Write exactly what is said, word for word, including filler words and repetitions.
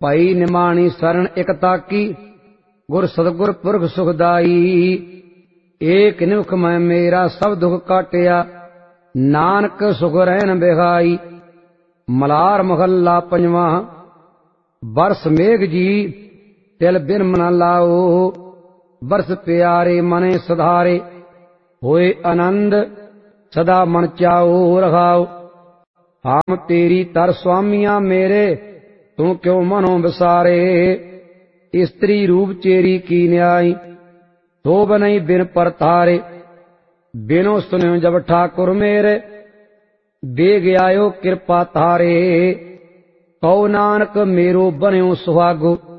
ਭਾਈ ਨਿਮਾਣੀ ਸਰਣ ਇਕ ਤਾਕੀ, ਗੁਰ ਸਤਿਗੁਰ ਪੁਰਖ ਸੁਖਦਾਈ। ਏਕ ਨਿਮਖ ਮੈਂ ਮੇਰਾ ਸਭ ਦੁਖ ਕਾਟਿਆ, ਨਾਨਕ ਸੁਖ ਰਹਿਣ ਬਿਹਾਈ। ਮਲਾਰ ਮਹੱਲਾ ਪੰਜਵਾਂ। ਬਰਸ ਮੇਘ ਜੀ ਤਿਲ ਬਿਨ ਮਨ ਲਾਓ, ਬਰਸ ਪਿਆਰੇ ਮਨੇ ਸੁਧਾਰੇ। ਹੋਏ ਆਨੰਦ ਸਦਾ ਮਨ ਚਾਓ ਰਹਾਓ। ਹਮ ਤੇਰੀ ਤਰ ਸੁਆਮੀਆਂ ਮੇਰੇ, ਤੂੰ ਕਿਉ ਮਨੋਂ ਵਿਸਾਰੇ। ਇਸਤਰੀ ਰੂਪ ਚੇਰੀ ਕੀ ਨਿਆਈ, ਸੋਭ ਨਹੀਂ ਬਿਨ ਪਰਤਾਰੇ। ਬਿਨੋ ਸੁਨਿਓ ਜਬ ਠਾकुर ਮੇਰੇ, बेग आयो कृपा तारे। कहो नानक मेरो बन्यो सुहागो,